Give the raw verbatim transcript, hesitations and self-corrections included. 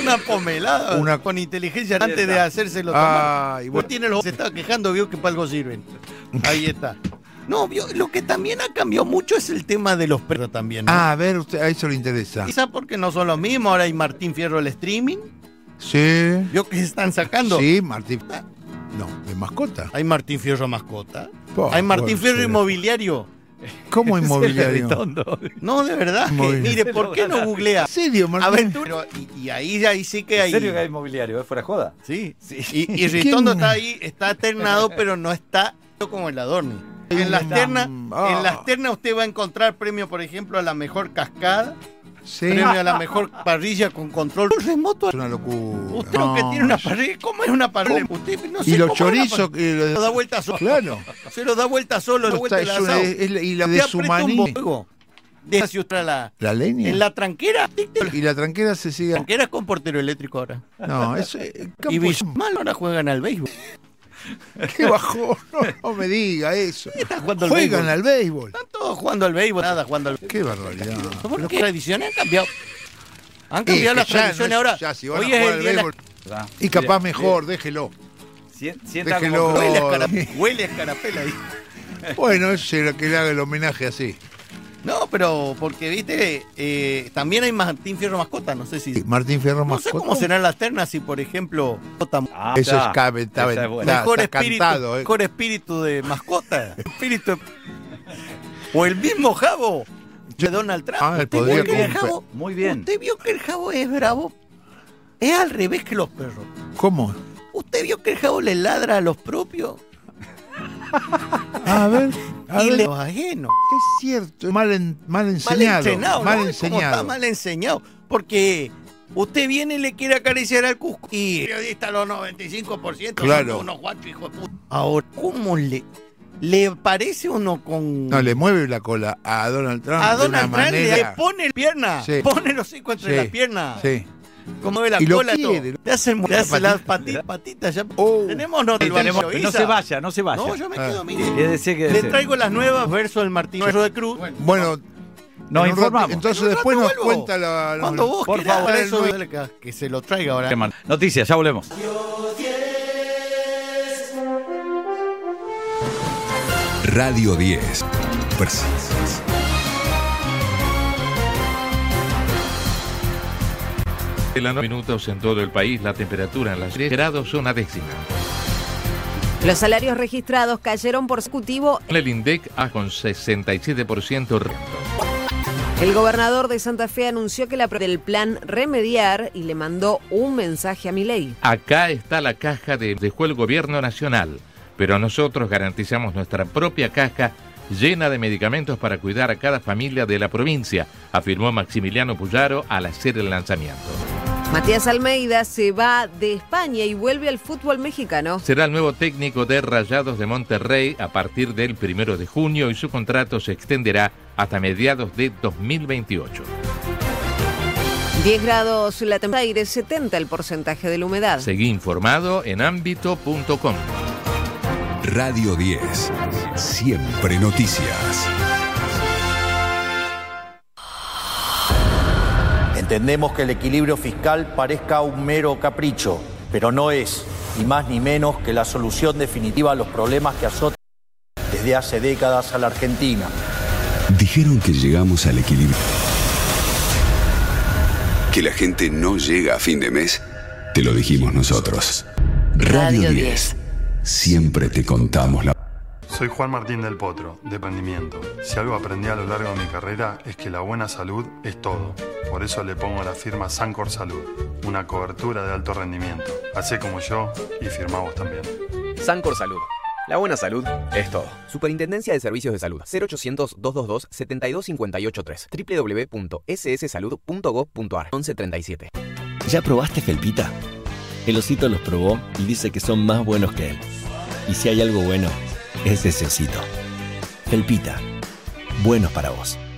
una pomelada una... con inteligencia antes de hacérselo tomar. Ah, y Vos bueno. tiene los... Se estaba quejando, vio que para algo sirven. Ahí está. No, vio, lo que también ha cambiado mucho es el tema de los perros también, ¿no? Ah, a ver, usted, a eso le interesa. Quizá porque no son los mismos, ahora hay Martín Fierro el streaming. Sí. ¿Vio que se están sacando? Sí, Martín. No, de mascota. Hay Martín Fierro mascota. Oh, hay Martín bueno, Fierro sí. inmobiliario. ¿Cómo inmobiliario? No, de verdad. Que, Inmobiliario. mire, ¿por qué no googlea? ¿En serio, Martín? Aventura. Y, y ahí, ahí sí que hay. ¿En serio que hay inmobiliario? ¿Es fuera joda? Sí, sí. Y, y Ritondo está ahí, está ternado, pero no está como el Adorni. En las ternas, Ah. en las ternas usted va a encontrar premio, por ejemplo, a la mejor cascada, Sí. premio a la mejor parrilla con control remoto. Es una locura. Usted No, lo que tiene una no sé. parrilla, ¿cómo es una parrilla? Usted no sé Y los cómo es una chorizos parrilla. que Se lo da vuelta solo. Claro. Se lo da vuelta solo, da vuelta el Está- es una- asado. es la- y la Usted de aprieta un Sumaní. fuego, deja si usted la, ¿La leña? en la tranquera. tic, tic, Y la tranquera se sigue. La tranquera es con portero eléctrico ahora. No, eso es. Y Bismal ahora juegan al béisbol. Qué bajón. No, no me diga eso. Está jugando al Juegan béisbol. al béisbol. Están todos jugando al béisbol, nada jugando al béisbol. Qué barbaridad. Porque las tradiciones han cambiado. Han Eh, cambiado las que ya tradiciones no es- ahora. ya, si van a Hoy jugar es al el día de la... béisbol. Y capaz mejor, déjelo. Sienta Déjelo. como Huele a, escara- huele a escarapela ahí. Bueno, eso será que le haga el homenaje así. No, pero porque, viste, eh, también hay Martín Fierro mascota, no sé si... Martín Fierro No sé mascota. cómo serán las ternas si, por ejemplo, Ah, Eso ya. es cabe, está, Esa es buena. está- mejor, está espíritu, cantado, eh. mejor espíritu de mascota. Espíritu de- O el mismo Jabo de Donald Trump. Ah, él ¿Usted podría vio que el comp- Jabo- Muy bien. ¿Usted vio que el Jabo es bravo? Es al revés que los perros. ¿Cómo? ¿Usted vio que el Jabo le ladra a los propios A ver, a y ver. le- los ajenos? Es cierto, mal, en- mal Mal enseñado. entrenado, mal ¿no? Es como enseñado. está mal enseñado. Porque usted viene y le quiere acariciar al Cusco. Y periodista los noventa y cinco por ciento Claro. son unos guachos, hijo de puta. Ahora, ¿cómo le, le parece uno con... No, le mueve la cola a Donald Trump a de una Donald Trump le manera. pone la pierna, Sí. pone los hocico entre Sí, las piernas, Sí. como ve la Y lo cola, quiere. todo. Te hacen, te hacen las patitas, patitas ya. Oh. Tenemos nota del Tenemos- Banco no Isa. se vaya, no se vaya. No, yo me Ah. quedo, mire. Es decir que- Le traigo las nuevas versos del Martín Fierro de Cruz. Bueno, Nos en un rato- informamos. entonces En un después rato nos vuelvo. cuenta la. la- Cuando vos Por quieras, favor, para el eso, nuevo- dale que, que se lo traiga ahora. Noticias, ya volvemos. Radio diez. En los minutos en todo el país, la temperatura en las tres grados una décima. Los salarios registrados cayeron por consecutivo. El INDEC a con sesenta y siete por ciento. El gobernador de Santa Fe anunció que la pro- del plan remediar y le mandó un mensaje a Milei. Acá está la caja de dejó el gobierno nacional, pero nosotros garantizamos nuestra propia caja llena de medicamentos para cuidar a cada familia de la provincia, afirmó Maximiliano Puyaro al hacer el lanzamiento. Matías Almeida se va de España y vuelve al fútbol mexicano. Será el nuevo técnico de Rayados de Monterrey a partir del primero de junio y su contrato se extenderá hasta mediados de dos mil veintiocho. diez grados la temperatura, aire setenta el porcentaje de la humedad. Seguí informado en ámbito punto com. Radio diez. Siempre noticias. Entendemos que el equilibrio fiscal parezca un mero capricho, pero no es, ni más ni menos, que la solución definitiva a los problemas que azotan desde hace décadas a la Argentina. Dijeron que llegamos al equilibrio. Que la gente no llega a fin de mes. Te lo dijimos nosotros. Radio diez. Siempre te contamos la... Soy Juan Martín del Potro, de Emprendimiento. Si algo aprendí a lo largo de mi carrera es que la buena salud es todo. Por eso le pongo a la firma Sancor Salud, una cobertura de alto rendimiento. Hacé como yo y firmá vos también. Sancor Salud. La buena salud es todo. Superintendencia de Servicios de Salud. cero ochocientos, doscientos veintidós, setenta y dos cincuenta y ocho tres. doble u doble u doble u punto ese ese salud punto gob punto ar. once treinta y siete. ¿Ya probaste Felpita? El osito los probó y dice que son más buenos que él. Y si hay algo bueno, es ese osito. Felpita. Buenos para vos.